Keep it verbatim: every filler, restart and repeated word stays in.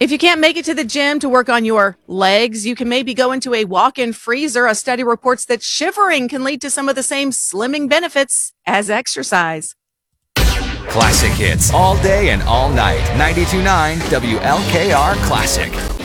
If you can't make it to the gym to work on your legs, you can maybe go into a walk-in freezer. A study reports that shivering can lead to some of the same slimming benefits as exercise. Classic hits all day and all night. ninety-two point nine W L K R Classic.